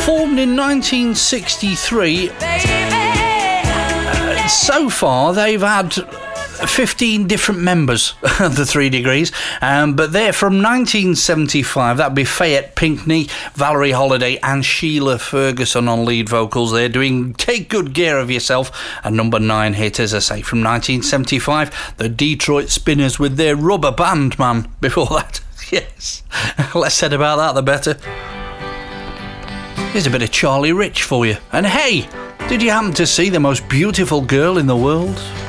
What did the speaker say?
Formed in 1963, so far they've had 15 different members of the 3 Degrees, but they're from 1975. That'd be Fayette Pinkney, Valerie Holiday and Sheila Ferguson on lead vocals. They're doing Take Good Care of Yourself, a number 9 hit, as I say, from 1975. The Detroit Spinners with their Rubber Band Man before that. Yes, less said about that the better. Here's a bit of Charlie Rich for you. And hey, did you happen to see the most beautiful girl in the world?